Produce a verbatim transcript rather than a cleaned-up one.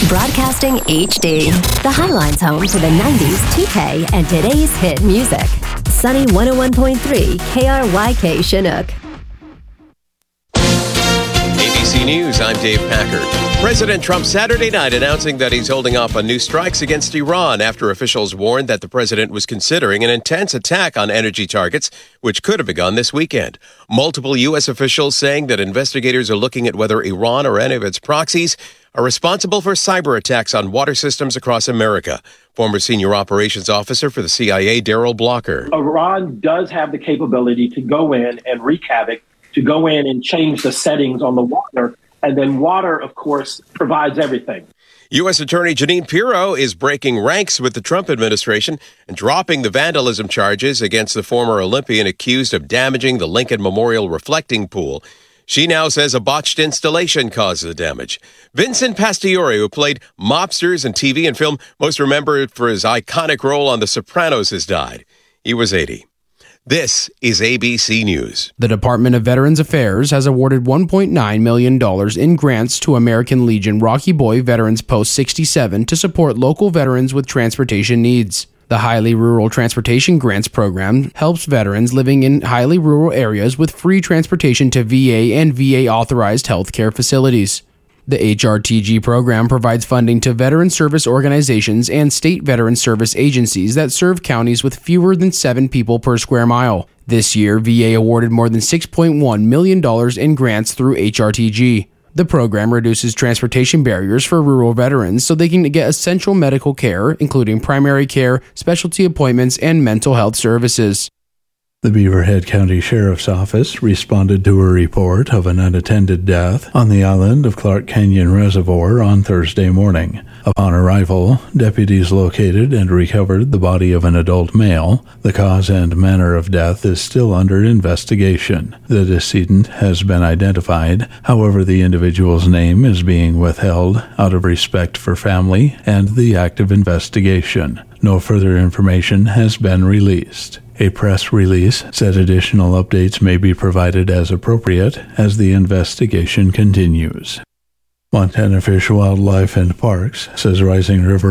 Broadcasting H D. The Highline's home for the nineties, two K, and today's hit music. Sunny one oh one point three K R Y K Chinook. A B C News, I'm Dave Packard. President Trump Saturday night announcing that he's holding off on new strikes against Iran after officials warned that the president was considering an intense attack on energy targets, which could have begun this weekend. Multiple U S officials saying that investigators are looking at whether Iran or any of its proxies are responsible for cyber attacks on water systems across America. Former senior operations officer for the C I A, Daryl Blocker. Iran does have the capability to go in and wreak havoc, to go in and change the settings on the water. And then water, of course, provides everything. U S Attorney Jeanine Pirro is breaking ranks with the Trump administration and dropping the vandalism charges against the former Olympian accused of damaging the Lincoln Memorial reflecting pool. She now says a botched installation caused the damage. Vincent Pastore, who played mobsters in T V and film, most remembered for his iconic role on The Sopranos, has died. He was eighty. This is A B C News. The Department of Veterans Affairs has awarded one point nine million dollars in grants to American Legion Rocky Boy Veterans Post sixty-seven to support local veterans with transportation needs. The Highly Rural Transportation Grants Program helps veterans living in highly rural areas with free transportation to V A and V A-authorized healthcare facilities. The H R T G program provides funding to veteran service organizations and state veteran service agencies that serve counties with fewer than seven people per square mile. This year, V A awarded more than six point one million dollars in grants through H R T G. The program reduces transportation barriers for rural veterans so they can get essential medical care, including primary care, specialty appointments, and mental health services. The Beaverhead County Sheriff's Office responded to a report of an unattended death on the island of Clark Canyon Reservoir on Thursday morning. Upon arrival, deputies located and recovered the body of an adult male. The cause and manner of death is still under investigation. The decedent has been identified. However, the individual's name is being withheld out of respect for family and the active investigation. No further information has been released. A press release said additional updates may be provided as appropriate as the investigation continues. Montana Fish, Wildlife and Parks says Rising River